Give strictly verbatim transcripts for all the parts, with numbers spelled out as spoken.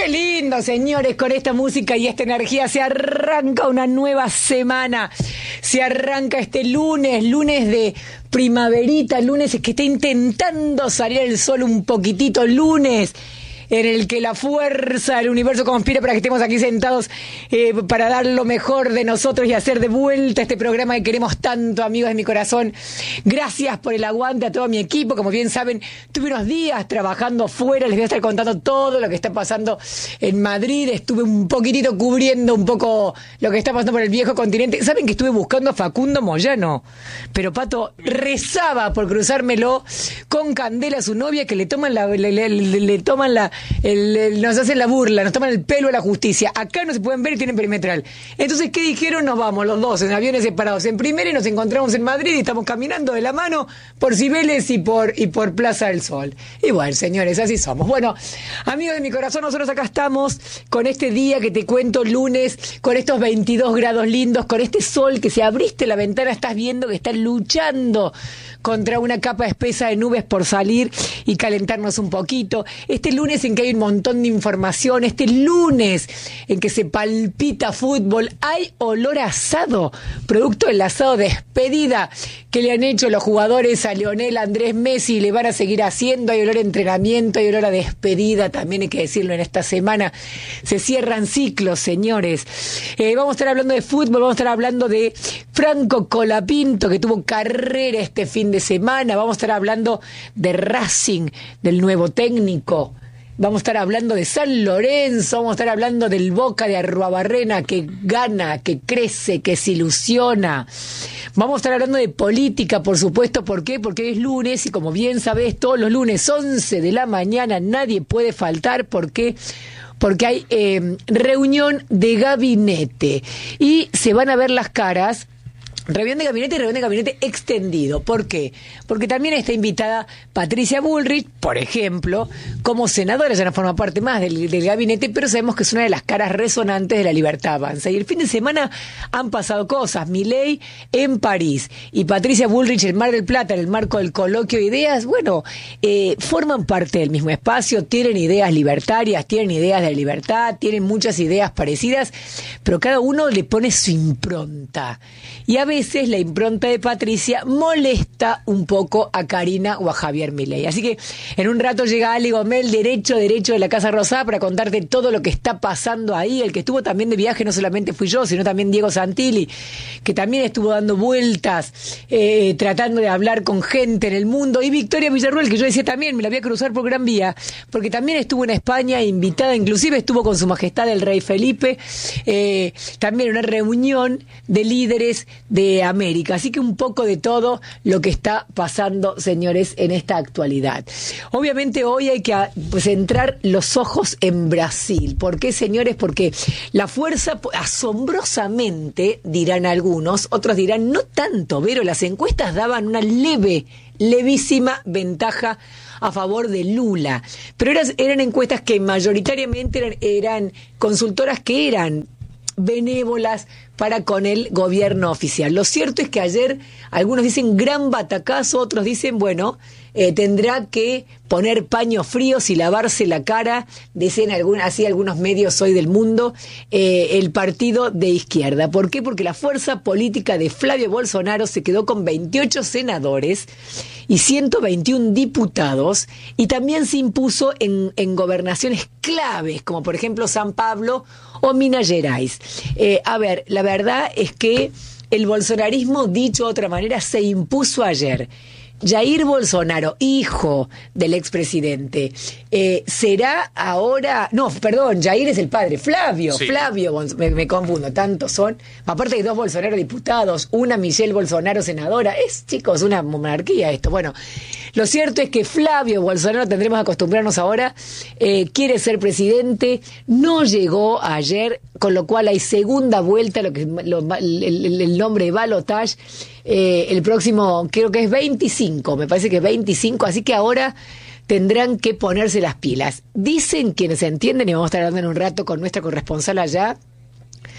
Qué lindo, señores, con esta música y esta energía se arranca una nueva semana. Se arranca este lunes, lunes de primaverita, lunes que está intentando salir el sol un poquitito, lunes en el que la fuerza del universo conspira para que estemos aquí sentados eh, para dar lo mejor de nosotros y hacer de vuelta este programa que queremos tanto, amigos de mi corazón. Gracias por el aguante a todo mi equipo. Como bien saben, tuve unos días trabajando fuera, les voy a estar contando todo lo que está pasando en Madrid. Estuve un poquitito cubriendo un poco lo que está pasando por el viejo continente. Saben que estuve buscando a Facundo Moyano, pero Pato rezaba por cruzármelo con Candela, su novia, que le toman la le, le, le, le toman la El, el, nos hacen la burla, nos toman el pelo a la justicia. Acá no se pueden ver y tienen perimetral. Entonces, ¿qué dijeron? Nos vamos los dos en aviones separados en primera y nos encontramos en Madrid y estamos caminando de la mano por Cibeles y por, y por Plaza del Sol. Y bueno, señores, así somos. Bueno, amigos de mi corazón, nosotros acá estamos con este día que te cuento, lunes, con estos veintidós grados lindos, con este sol que si abriste la ventana estás viendo que está luchando contra una capa espesa de nubes por salir y calentarnos un poquito. Este lunes en que hay un montón de información, este lunes en que se palpita fútbol, hay olor a asado, producto del asado despedida que le han hecho los jugadores a Lionel Andrés Messi, le van a seguir haciendo, hay olor a entrenamiento, hay olor a despedida, también hay que decirlo en esta semana, se cierran ciclos, señores. Eh, vamos a estar hablando de fútbol, vamos a estar hablando de Franco Colapinto, que tuvo carrera este fin de semana, vamos a estar hablando de Racing, del nuevo técnico. Vamos a estar hablando de San Lorenzo, vamos a estar hablando del Boca de Arruabarrena que gana, que crece, que se ilusiona. Vamos a estar hablando de política, por supuesto. ¿Por qué? Porque es lunes y como bien sabés, todos los lunes, once de la mañana, nadie puede faltar. ¿Por qué? Porque hay eh, reunión de gabinete y se van a ver las caras. Reunión de gabinete y reunión de gabinete extendido. ¿Por qué? Porque también está invitada Patricia Bullrich, por ejemplo, como senadora, ya no forma parte más del, del gabinete, pero sabemos que es una de las caras resonantes de la Libertad Avanza. Y el fin de semana han pasado cosas. Milei en París y Patricia Bullrich en Mar del Plata, en el marco del coloquio de ideas, bueno, eh, forman parte del mismo espacio, tienen ideas libertarias, tienen ideas de la libertad, tienen muchas ideas parecidas, pero cada uno le pone su impronta. Y a veces la impronta de Patricia molesta un poco a Karina o a Javier Milei. Así que en un rato llega Ali Gomel, derecho, derecho de la Casa Rosada, para contarte todo lo que está pasando ahí. El que estuvo también de viaje no solamente fui yo, sino también Diego Santilli, que también estuvo dando vueltas, eh, tratando de hablar con gente en el mundo. Y Victoria Villarruel, que yo decía también, me la voy a cruzar por Gran Vía, porque también estuvo en España, invitada, inclusive estuvo con su majestad el rey Felipe, eh, también una reunión de líderes de América. Así que un poco de todo lo que está pasando, señores, en esta actualidad. Obviamente hoy hay que pues, centrar los ojos en Brasil. ¿Por qué, señores? Porque la fuerza, asombrosamente, dirán algunos, otros dirán no tanto, pero las encuestas daban una leve, levísima ventaja a favor de Lula. Pero eran, eran encuestas que mayoritariamente eran, eran consultoras que eran benévolas para con el gobierno oficial. Lo cierto es que ayer algunos dicen gran batacazo, otros dicen, bueno, eh, tendrá que poner paños fríos y lavarse la cara, dicen algún, así algunos medios hoy del mundo, eh, el partido de izquierda. ¿Por qué? Porque la fuerza política de Flavio Bolsonaro se quedó con veintiocho senadores y ciento veintiún diputados, y también se impuso en, en gobernaciones claves, como por ejemplo San Pablo o Minas Gerais. Eh, a ver, la verdad es que el bolsonarismo, dicho de otra manera, se impuso ayer. Jair Bolsonaro, hijo del expresidente, eh, será ahora... No, perdón, Jair es el padre, Flavio, sí. Flavio, me, me confundo, tantos son. Aparte hay dos Bolsonaro diputados, una Michelle Bolsonaro senadora. Es, chicos, una monarquía esto. Bueno, lo cierto es que Flavio Bolsonaro, tendremos que acostumbrarnos ahora, eh, quiere ser presidente, no llegó ayer, con lo cual hay segunda vuelta, lo que lo, el, el, el nombre de balotage. Eh, el próximo, creo que es veinticinco, me parece que es veinticinco, así que ahora tendrán que ponerse las pilas. Dicen quienes entienden, y vamos a estar hablando en un rato con nuestra corresponsal allá,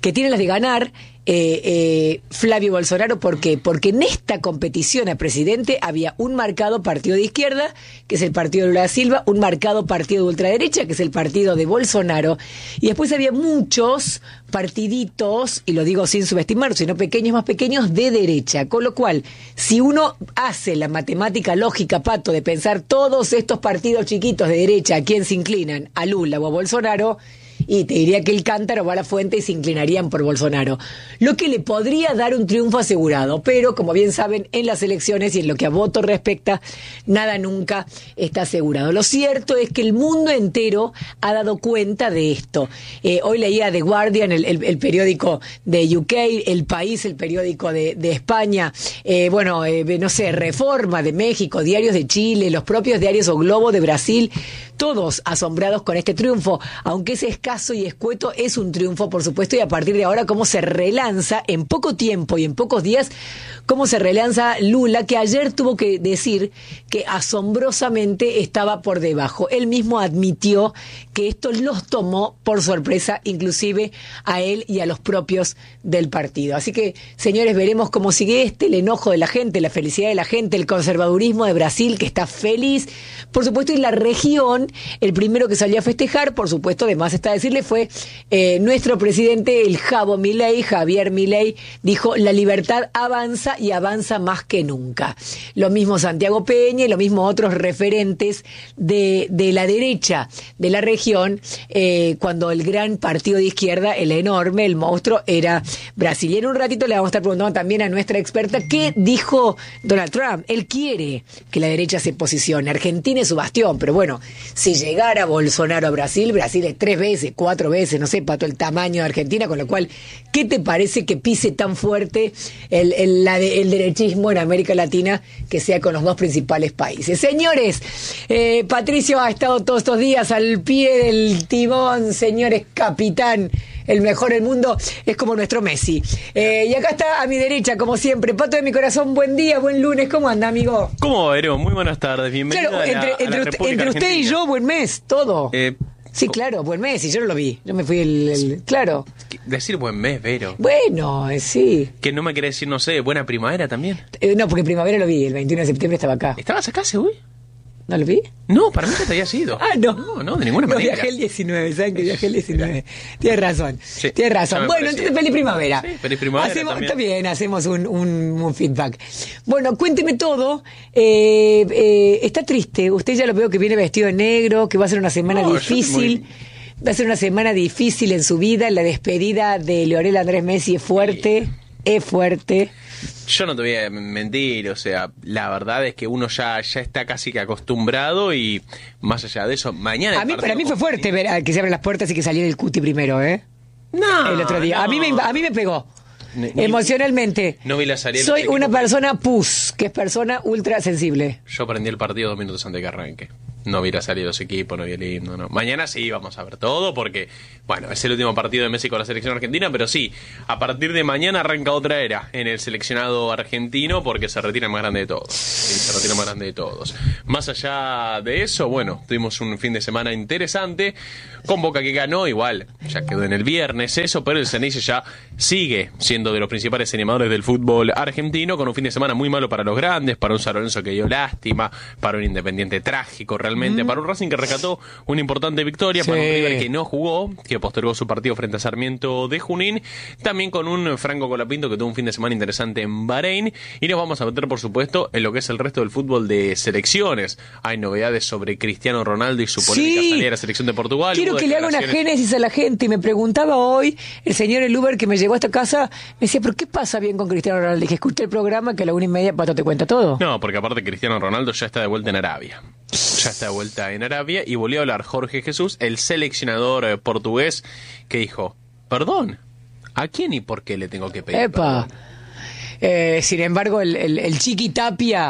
que tiene las de ganar eh, eh, Flavio Bolsonaro. ¿Por qué? Porque en esta competición a presidente había un marcado partido de izquierda, que es el partido de Lula da Silva, un marcado partido de ultraderecha, que es el partido de Bolsonaro, y después había muchos partiditos, y lo digo sin subestimar, sino pequeños más pequeños, de derecha. Con lo cual, si uno hace la matemática lógica, Pato, de pensar todos estos partidos chiquitos de derecha, ¿a quién se inclinan? ¿A Lula o a Bolsonaro? Y te diría que el cántaro va a la fuente y se inclinarían por Bolsonaro, lo que le podría dar un triunfo asegurado. Pero, como bien saben, en las elecciones y en lo que a voto respecta, nada nunca está asegurado. Lo cierto es que el mundo entero ha dado cuenta de esto. Eh, hoy leía The Guardian, el, el, el periódico de U K, El País, el periódico de, de España, eh, bueno, eh, no sé, Reforma de México, diarios de Chile, los propios diarios O Globo de Brasil, todos asombrados con este triunfo, aunque ese escaso y escueto es un triunfo, por supuesto, y a partir de ahora cómo se relanza en poco tiempo y en pocos días, cómo se relanza Lula, que ayer tuvo que decir que asombrosamente estaba por debajo. Él mismo admitió que esto los tomó por sorpresa, inclusive a él y a los propios del partido. Así que, señores, veremos cómo sigue este, el enojo de la gente, la felicidad de la gente, el conservadurismo de Brasil, que está feliz, por supuesto, y la región, el primero que salió a festejar, por supuesto, además está decirle, fue eh, nuestro presidente, el Javo Milei, Javier Milei, dijo, la libertad avanza y avanza más que nunca. Lo mismo Santiago Peña y lo mismo otros referentes de, de la derecha de la región, eh, cuando el gran partido de izquierda, el enorme, el monstruo, era Brasil. Y en un ratito le vamos a estar preguntando también a nuestra experta qué dijo Donald Trump. Él quiere que la derecha se posicione. Argentina es su bastión, pero bueno, si llegara Bolsonaro a Brasil, Brasil es tres veces, cuatro veces, no sé, Pato, el tamaño de Argentina, con lo cual, ¿qué te parece que pise tan fuerte el, el, la de, el derechismo en América Latina, que sea con los dos principales países? Señores, eh, Patricio ha estado todos estos días al pie del timón, señores, capitán, el mejor del mundo, es como nuestro Messi. Eh, y acá está a mi derecha, como siempre, Pato de mi corazón, buen día, buen lunes, ¿cómo anda, amigo? ¿Cómo va, Vero? Muy buenas tardes, bienvenido claro, a la, entre, a la entre, República entre usted y Argentina. yo, buen mes, todo. Eh, sí, claro, buen mes, y yo no lo vi, yo me fui el... el claro. Decir buen mes, Vero. Bueno, eh, sí. Que no me querés decir, no sé, buena primavera también. Eh, no, porque primavera lo vi, el veintiuno de septiembre estaba acá. ¿Estabas acá, seguro? ¿No lo vi? No, para mí ya te habías ido. Ah, no. No, no, de ninguna no, manera. Viajé el diecinueve, ¿saben que viajé el diecinueve? Tienes razón, Sí, tienes razón. Bueno, parecía. entonces feliz primavera. Sí, feliz primavera hacemos, también. Está bien, hacemos un, un, un feedback. Bueno, cuénteme todo. Eh, eh, está triste, usted ya lo veo que viene vestido de negro, que va a ser una semana No, yo difícil. muy- Va a ser una semana difícil en su vida. La despedida de Leonel Andrés Messi es fuerte, es fuerte. Yo no te voy a mentir, o sea, la verdad es que uno ya, ya está casi que acostumbrado y más allá de eso, mañana... A mí, el para mí fue partido fuerte ver a- que se abren las puertas y que saliera el Cuti primero, ¿eh? No, El otro día. no. A mí me, a mí me pegó. Ni- ni- Emocionalmente. No vi la salida de Soy los una equipos. persona pus, que es persona ultra sensible. Yo prendí el partido dos minutos antes de que arranque. No vi la salida de los equipos, no vi el himno, no. Mañana sí vamos a ver todo porque, bueno, es el último partido de Messi con la selección argentina, pero sí, a partir de mañana arranca otra era en el seleccionado argentino porque se retira el más grande de todos. Sí, se retira el más grande de todos. Más allá de eso, bueno, tuvimos un fin de semana interesante con Boca que ganó, igual, ya quedó en el viernes eso, pero el Ceneice ya sigue siendo de los principales animadores del fútbol argentino, con un fin de semana muy malo para los grandes, para un San Lorenzo que dio lástima, para un Independiente trágico realmente, mm. para un Racing que rescató una importante victoria, sí. para un River que no jugó, que postergó su partido frente a Sarmiento de Junín, también con un Franco Colapinto que tuvo un fin de semana interesante en Bahrein, y nos vamos a meter por supuesto en lo que es el resto del fútbol de selecciones. Hay novedades sobre Cristiano Ronaldo y su polémica sí. salida a la selección de Portugal. Quiero que le haga una génesis a la gente, y me preguntaba hoy el señor el Uber que me llegó a esta casa, me decía, ¿pero qué pasa bien con Cristiano Ronaldo? Le dije, escuché el programa que a la una y media Pato te cuenta todo. No, porque aparte Cristiano Ronaldo ya está de vuelta en Arabia. Ya está de vuelta en Arabia y volvió a hablar Jorge Jesús, el seleccionador eh, portugués, que dijo, perdón, ¿a quién y por qué le tengo que pedir Epa. perdón? Eh, sin embargo, el, el, el Chiqui Tapia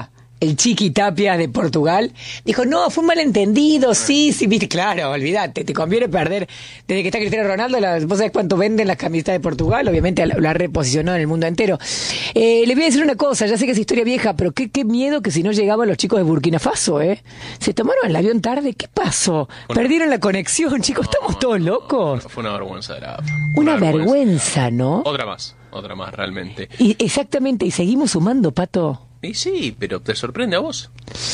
el Chiqui Tapia de Portugal, dijo, no, fue un malentendido, sí, sí, viste, claro, olvídate, te conviene perder. Desde que está Cristiano Ronaldo, la, vos sabés cuánto venden las camisetas de Portugal, obviamente la, la reposicionó en el mundo entero. Eh, le voy a decir una cosa, ya sé que es historia vieja, pero qué, qué miedo que si no llegaban los chicos de Burkina Faso, ¿eh? Se tomaron el avión tarde, ¿qué pasó? Bueno, perdieron la conexión, chicos, estamos no, todos locos. Fue una vergüenza de la AFA. Una, una vergüenza, vergüenza, ¿no? Otra más, otra más realmente. Y exactamente, y seguimos sumando, Pato. Y sí, pero ¿te sorprende a vos?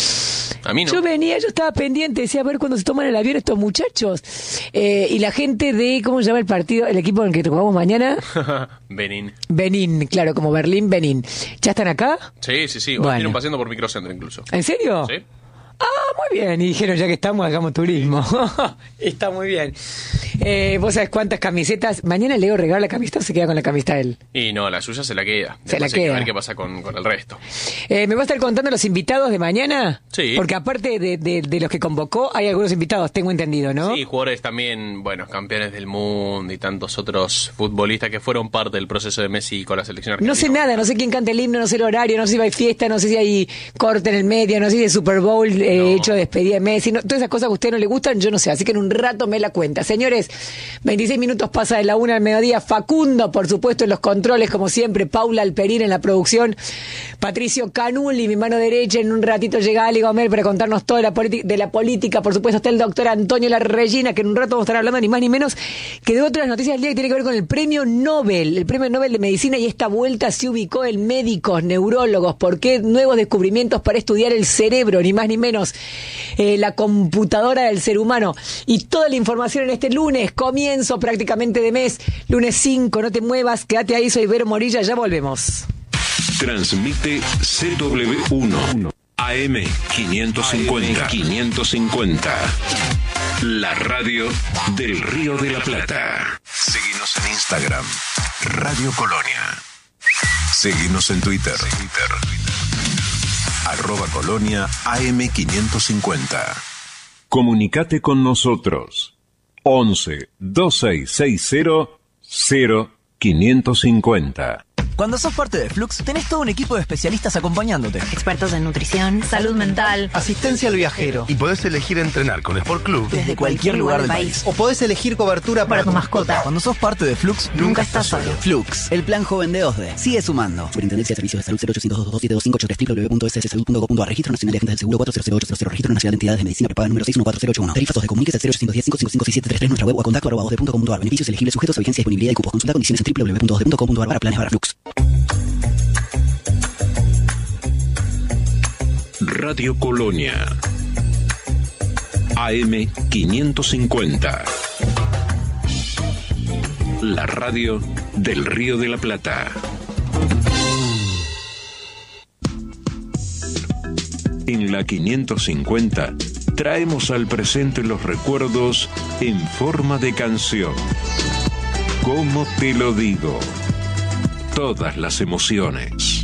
A mí no. Yo venía, yo estaba pendiente, decía, a ver cuándo se toman el avión estos muchachos. Eh, y la gente de, ¿cómo se llama el partido? El equipo en el que jugamos mañana. Benín. Benín, claro, como Berlín, Benín. ¿Ya están acá? Sí, sí, sí. Hoy bueno. Estuvieron paseando por Microcentro incluso. ¿En serio? Sí. Ah, muy bien. Y dijeron, ya que estamos, hagamos turismo. Está muy bien. Eh, ¿Vos sabés cuántas camisetas? Mañana Leo regala la camiseta o se queda con la camiseta él. Y no, la suya se la queda. Se Después la hay queda. Que ver qué pasa con, con el resto. Eh, ¿Me va a estar contando los invitados de mañana? Sí. Porque aparte de, de, de los que convocó, hay algunos invitados, tengo entendido, ¿no? Sí, jugadores también, bueno, campeones del mundo y tantos otros futbolistas que fueron parte del proceso de Messi con la selección argentina. No sé nada, no sé quién canta el himno, no sé el horario, no sé si hay fiesta, no sé si hay corte en el medio, no sé si hay Super Bowl eh, no. hecho de despedida de Messi, no, todas esas cosas que a usted no le gustan, yo no sé, así que en un rato me la cuenta. Señores, veintiséis minutos pasa de la una al mediodía, Facundo, por supuesto, en los controles, como siempre, Paula Alperín en la producción, Patricio Canulli, mi mano derecha, en un ratito llega Ali Gómez para contarnos toda la de la política, por supuesto está el doctor Antonio La Regina, que en un rato vamos a estar hablando ni más ni menos que de otras noticias del día que tiene que ver con el premio Nobel, el premio Nobel de Medicina, y esta vuelta se ubicó en médicos, neurólogos, ¿por qué nuevos descubrimientos para estudiar el cerebro, ni más ni menos, eh, la computadora del ser humano, y toda la información en este lunes, comienzo prácticamente de mes, lunes cinco, no te muevas, quédate ahí, soy Vero Morilla, ya volvemos. Transmite C W uno A M quinientos cincuenta. quinientos cincuenta. La radio del Río de la Plata. Seguinos en Instagram, Radio Colonia. Seguinos en Twitter, Twitter. Arroba Colonia A M quinientos cincuenta. Comunicate con nosotros. once, veintiséis sesenta, cero, quinientos cincuenta. Cuando sos parte de Flux, tenés todo un equipo de especialistas acompañándote. Expertos en nutrición, salud mental, asistencia al viajero. Y podés elegir entrenar con Sport Club desde, desde cualquier, cualquier lugar del país. O podés elegir cobertura para, para tu mascota. Cuando sos parte de Flux, nunca, nunca estás solo. Flux, el plan joven de OSDE. Sigue sumando. Superintendencia de Servicios de Salud cero ochocientos dos dos siete dos cinco ocho tres w w w punto s s salud punto gov punto a r. Registro Nacional de Agentes del Seguro cuatro cero cero ocho cero cero. Registro Nacional de Entidades de Medicina Prepaga número seis uno cuatro cero ocho uno. Tarifas dos de comuniques al cero ochocientos diez, cinco cinco cinco, seis siete tres tres. Nuestra web o a contacto arroba osde punto com punto a r. Beneficios elegibles sujetos a vigencia y disponibilidad de cupos. Consulta condiciones en w w w punto osde punto com punto a r para planes para Flux. Radio Colonia A M quinientos cincuenta. La radio del Río de la Plata. En la quinientos cincuenta traemos al presente los recuerdos en forma de canción. ¿Cómo te lo digo? Todas las emociones.